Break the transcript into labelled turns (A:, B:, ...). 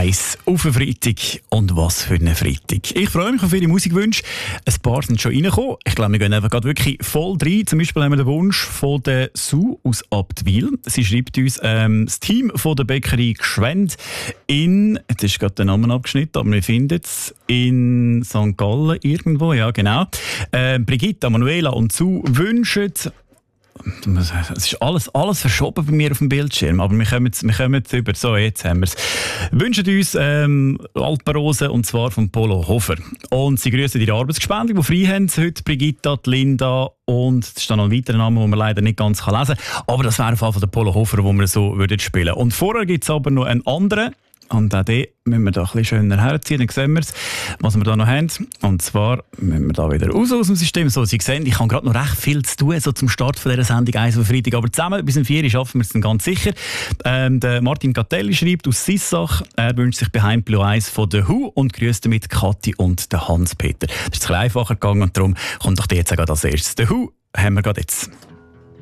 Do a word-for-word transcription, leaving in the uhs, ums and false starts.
A: eins auf einen Freitag. Und was für einen Freitag. Ich freue mich auf Ihre Musikwünsche. Ein paar sind schon reingekommen. Ich glaube, wir gehen einfach gerade wirklich voll rein. Zum Beispiel haben wir den Wunsch von der Sue aus Abtwil. Sie schreibt uns, ähm, das Team von der Bäckerei Gschwend in, jetzt ist gerade der Name abgeschnitten, aber wir finden es, in Sankt Gallen irgendwo, ja genau. Äh, Brigitta, Manuela und Sue wünschen, es ist alles, alles verschoben bei mir auf dem Bildschirm, aber wir kommen, wir kommen über. So, jetzt haben wir es. Wünschen uns ähm, Alpenrose, und zwar von Polo Hofer. Und sie grüßen ihre Arbeitsgespendli, die frei haben. Heute Brigitta, die Linda und es ist dann noch ein weiterer Name, den man leider nicht ganz lesen kann. Aber das wäre auf jeden Fall der Polo Hofer, den wir so würden spielen. Und vorher gibt es aber noch einen anderen. Und auch den müssen wir da ein bisschen schöner herziehen. Dann sehen wir es, was wir da noch haben. Und zwar müssen wir da wieder raus aus dem System. So, Sie sehen, ich habe gerade noch recht viel zu tun, so zum Start von dieser Sendung eins auf Freitag. Aber zusammen bis um vier Uhr schaffen wir es dann ganz sicher. Ähm, der Martin Gattelli schreibt aus Sissach, er wünscht sich Behind Blue Eyes von The Who und grüßt damit Kathi und den Hans-Peter. Das ist ein bisschen einfacher gegangen und darum kommt doch der jetzt auch als erstes. The Who haben wir gerade jetzt.